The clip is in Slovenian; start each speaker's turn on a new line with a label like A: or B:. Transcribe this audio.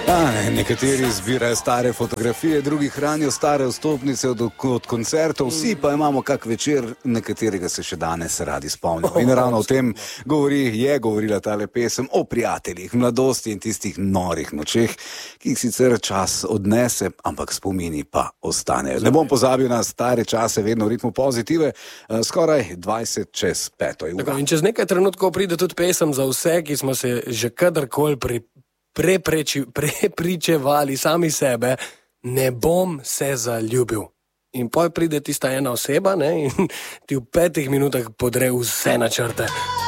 A: Nekateri zbirajo stare fotografije, drugi hranijo stare vstopnice od koncertov, vsi pa imamo kak večer, na katerega se še danes radi spomnimo. In ravno o tem je govorila tale pesem o prijateljih, mladosti in tistih norih nočeh, ki jih sicer čas odnese, ampak spomini pa ostanejo. Ne bom pozabil na stare čase, vedno v ritmu pozitive, skoraj 20 čez 5. uro.
B: In čez nekaj trenutkov pride tudi pesem za vse, ki smo se že kadarkoli prepričevali sami sebe, ne bom se zaljubil. In poj pride tista ena oseba, ne, in ti v 5 minutah podre vse načrte.